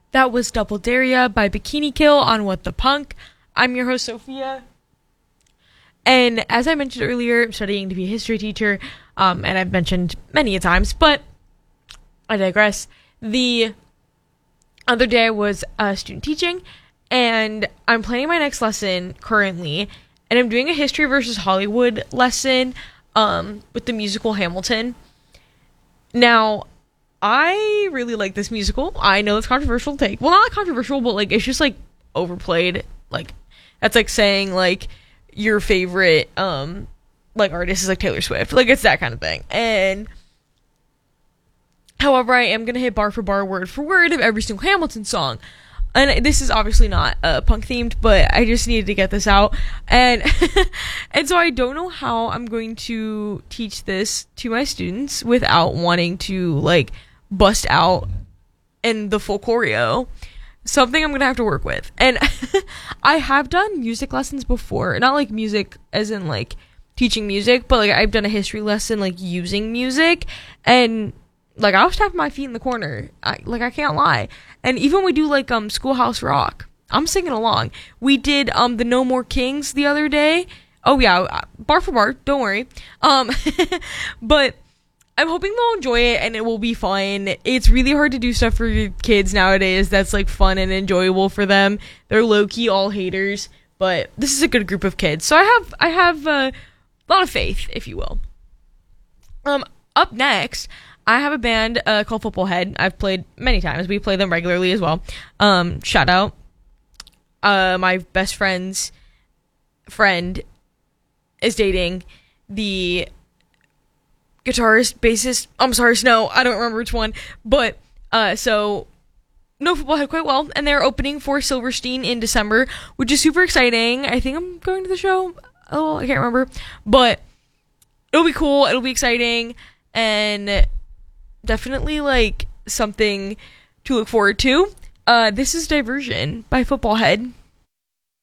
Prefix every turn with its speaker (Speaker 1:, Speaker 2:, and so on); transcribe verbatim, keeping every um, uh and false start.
Speaker 1: That was Double Daria by Bikini Kill on What the Punk. I'm your host, Sophia. And as I mentioned earlier, I'm studying to be a history teacher, um, and I've mentioned many a times, but I digress. The other day I was uh, student teaching, and I'm planning my next lesson currently, and I'm doing a history versus Hollywood lesson um, with the musical Hamilton. Now, I really like this musical. I know it's controversial to take. Well, not controversial, but, like, it's just, like, overplayed. Like, that's like saying, like, your favorite, um, like, artist is, like, Taylor Swift. Like, it's that kind of thing. And, however, I am gonna hit bar for bar, word for word of every single Hamilton song. And this is obviously not uh, punk-themed, but I just needed to get this out. And, and so I don't know how I'm going to teach this to my students without wanting to, like, bust out in the full choreo. Something I'm gonna have to work with. And I have done music lessons before, not like music as in like teaching music, but like I've done a history lesson like using music, and like I was tapping my feet in the corner. I, like I can't lie. And even when we do like um Schoolhouse Rock, I'm singing along. We did um the No More Kings the other day. Oh yeah, bar for bar, don't worry. Um but I'm hoping they'll enjoy it and it will be fun. It's really hard to do stuff for your kids nowadays that's like fun and enjoyable for them. They're low-key all haters, but this is a good group of kids. So I have I have uh, a lot of faith, if you will. Um, up next, I have a band uh, called Football Head. I've played many times. We play them regularly as well. Um, shout out. Uh, my best friend's friend is dating the guitarist, bassist, I'm sorry, Snow, I don't remember which one, but, uh, so, know Football Head quite well, and they're opening for Silverstein in December, which is super exciting. I think I'm going to the show, oh, I can't remember, but, it'll be cool, it'll be exciting, and definitely, like, something to look forward to. Uh, this is Diversion by Football Head.